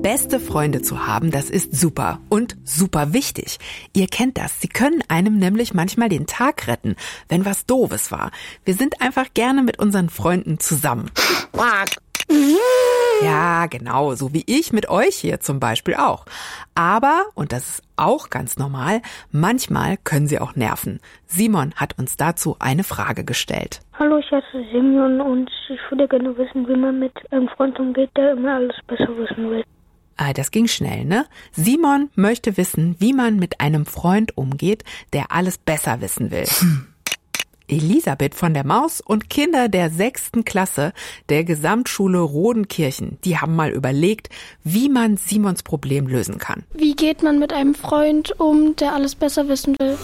Beste Freunde zu haben, das ist super und super wichtig. Ihr kennt das. Sie können einem nämlich manchmal den Tag retten, wenn was Doofes war. Wir sind einfach gerne mit unseren Freunden zusammen. Ja, genau, so wie ich mit euch hier zum Beispiel auch. Aber, und das ist auch ganz normal, manchmal können sie auch nerven. Simon hat uns dazu eine Frage gestellt. Hallo, ich heiße Simon und ich würde gerne wissen, wie man mit einem Freund umgeht, der immer alles besser wissen will. Das ging schnell, ne? Simon möchte wissen, wie man mit einem Freund umgeht, der alles besser wissen will. Elisabeth von der Maus und Kinder der 6. Klasse der Gesamtschule Rodenkirchen, die haben mal überlegt, wie man Simons Problem lösen kann. Wie geht man mit einem Freund um, der alles besser wissen will?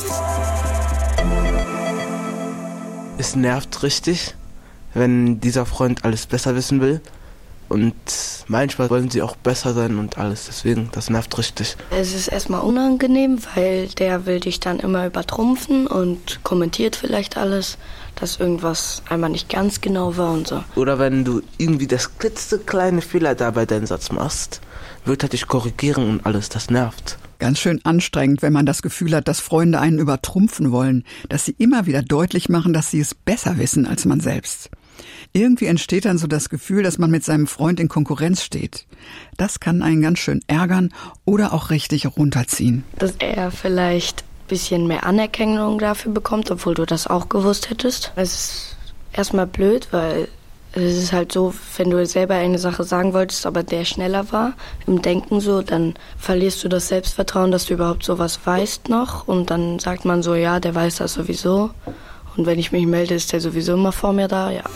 Es nervt richtig, wenn dieser Freund alles besser wissen will. Und manchmal wollen sie auch besser sein und alles, deswegen, das nervt richtig. Es ist erstmal unangenehm, weil der will dich dann immer übertrumpfen und kommentiert vielleicht alles, dass irgendwas einmal nicht ganz genau war und so. Oder wenn du irgendwie das klitzekleine Fehler da bei deinem Satz machst, wird er dich korrigieren und alles, das nervt. Ganz schön anstrengend, wenn man das Gefühl hat, dass Freunde einen übertrumpfen wollen, dass sie immer wieder deutlich machen, dass sie es besser wissen als man selbst. Irgendwie entsteht dann so das Gefühl, dass man mit seinem Freund in Konkurrenz steht. Das kann einen ganz schön ärgern oder auch richtig runterziehen. Dass er vielleicht ein bisschen mehr Anerkennung dafür bekommt, obwohl du das auch gewusst hättest. Es ist erstmal blöd, weil es ist halt so, wenn du selber eine Sache sagen wolltest, aber der schneller war im Denken so, dann verlierst du das Selbstvertrauen, dass du überhaupt sowas weißt noch. Und dann sagt man so, ja, der weiß das sowieso. Und wenn ich mich melde, ist der sowieso immer vor mir da, ja.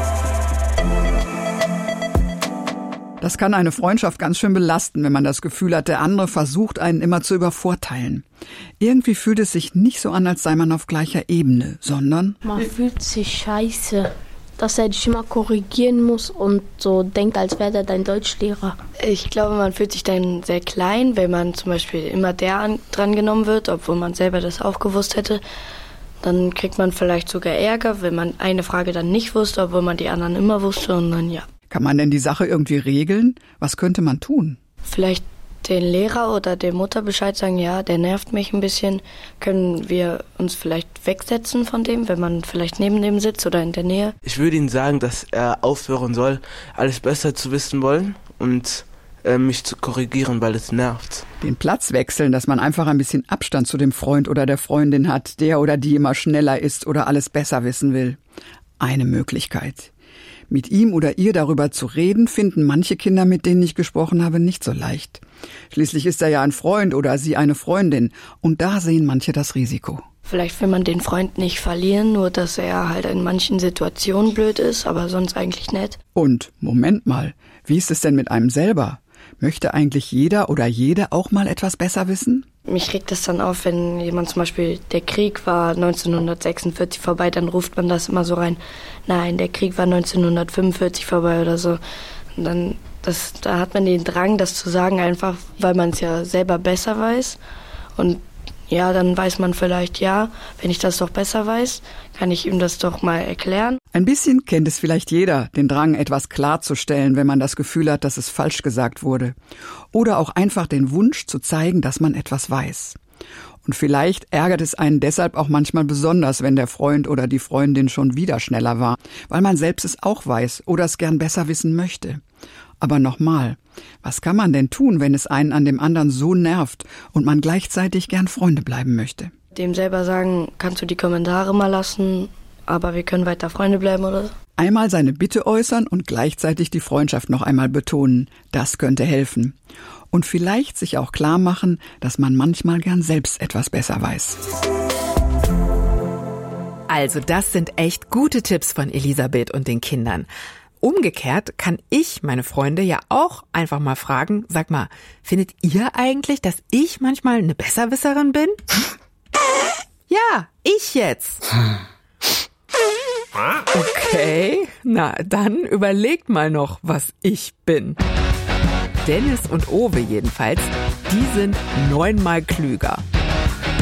Das kann eine Freundschaft ganz schön belasten, wenn man das Gefühl hat, der andere versucht, einen immer zu übervorteilen. Irgendwie fühlt es sich nicht so an, als sei man auf gleicher Ebene, sondern man fühlt sich scheiße, dass er dich immer korrigieren muss und so denkt, als wäre er dein Deutschlehrer. Ich glaube, man fühlt sich dann sehr klein, wenn man zum Beispiel immer dran genommen wird, obwohl man selber das auch gewusst hätte. Dann kriegt man vielleicht sogar Ärger, wenn man eine Frage dann nicht wusste, obwohl man die anderen immer wusste und dann ja. Kann man denn die Sache irgendwie regeln? Was könnte man tun? Vielleicht den Lehrer oder der Mutter Bescheid sagen, ja, der nervt mich ein bisschen. Können wir uns vielleicht wegsetzen von dem, wenn man vielleicht neben dem sitzt oder in der Nähe? Ich würde ihm sagen, dass er aufhören soll, alles besser zu wissen wollen und mich zu korrigieren, weil es nervt. Den Platz wechseln, dass man einfach ein bisschen Abstand zu dem Freund oder der Freundin hat, der oder die immer schneller ist oder alles besser wissen will. Eine Möglichkeit. Mit ihm oder ihr darüber zu reden, finden manche Kinder, mit denen ich gesprochen habe, nicht so leicht. Schließlich ist er ja ein Freund oder sie eine Freundin und da sehen manche das Risiko. Vielleicht will man den Freund nicht verlieren, nur dass er halt in manchen Situationen blöd ist, aber sonst eigentlich nett. Und, Moment mal, wie ist es denn mit einem selber? Möchte eigentlich jeder oder jede auch mal etwas besser wissen? Mich regt es dann auf, wenn jemand zum Beispiel, der Krieg war 1946 vorbei, dann ruft man das immer so rein. Nein, der Krieg war 1945 vorbei oder so. Und dann, da hat man den Drang, das zu sagen, einfach weil man es ja selber besser weiß. Und ja, dann weiß man vielleicht, ja, wenn ich das doch besser weiß, kann ich ihm das doch mal erklären. Ein bisschen kennt es vielleicht jeder, den Drang, etwas klarzustellen, wenn man das Gefühl hat, dass es falsch gesagt wurde. Oder auch einfach den Wunsch zu zeigen, dass man etwas weiß. Und vielleicht ärgert es einen deshalb auch manchmal besonders, wenn der Freund oder die Freundin schon wieder schneller war, weil man selbst es auch weiß oder es gern besser wissen möchte. Aber nochmal, was kann man denn tun, wenn es einen an dem anderen so nervt und man gleichzeitig gern Freunde bleiben möchte? Dem selber sagen, kannst du die Kommentare mal lassen, aber wir können weiter Freunde bleiben oder so? Einmal seine Bitte äußern und gleichzeitig die Freundschaft noch einmal betonen. Das könnte helfen. Und vielleicht sich auch klar machen, dass man manchmal gern selbst etwas besser weiß. Also das sind echt gute Tipps von Elisabeth und den Kindern. Umgekehrt kann ich meine Freunde ja auch einfach mal fragen, sag mal, findet ihr eigentlich, dass ich manchmal eine Besserwisserin bin? Ja, ich jetzt. Okay, na dann überlegt mal noch, was ich bin. Dennis und Owe jedenfalls, die sind 9-mal klüger.